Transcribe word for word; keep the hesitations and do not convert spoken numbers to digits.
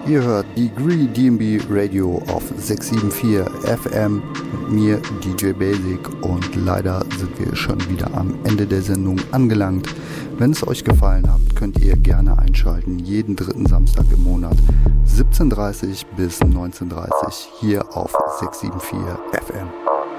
Ihr hört die Gree D M B Radio auf sechs sieben vier F M mit mir, D J Basic, und leider sind wir schon wieder am Ende der Sendung angelangt. Wenn es euch gefallen hat, könnt ihr gerne einschalten, jeden dritten Samstag im Monat, siebzehn Uhr dreißig bis neunzehn Uhr dreißig hier auf sechs sieben vier F M.